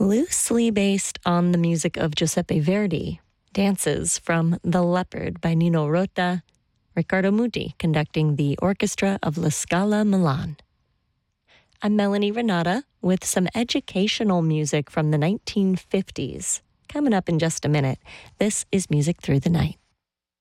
loosely based on the music of Giuseppe Verdi, Dances from The Leopard by Nino Rota, Riccardo Muti conducting the orchestra of La Scala Milan. I'm Melanie Renata with some educational music from the 1950s. Coming up in just a minute, this is Music Through the Night.